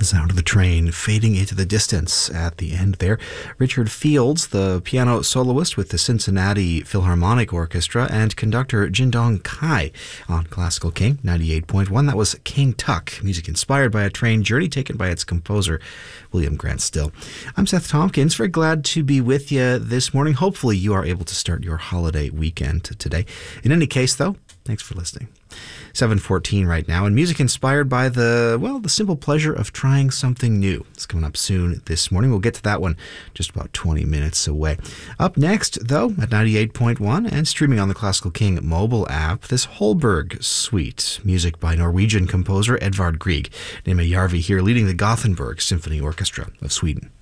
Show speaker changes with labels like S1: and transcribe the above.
S1: The sound of the train fading into the distance at the end there. Richard Fields, the piano soloist with the Cincinnati Philharmonic Orchestra, and conductor Jindong Kai on Classical King 98.1. That was King Tuck, music inspired by a train journey taken by its composer, William Grant Still. I'm Seth Tompkins, very glad to be with you this morning. Hopefully you are able to start your holiday weekend today. In any case, though, thanks for listening. 7:14 right now, and music inspired by the simple pleasure of trying something new. It's coming up soon this morning. We'll get to that one just about 20 minutes away. Up next, though, at 98.1 and streaming on the Classical King mobile app, this Holberg Suite, music by Norwegian composer Edvard Grieg. Nema Järvi here leading the Gothenburg Symphony Orchestra of Sweden.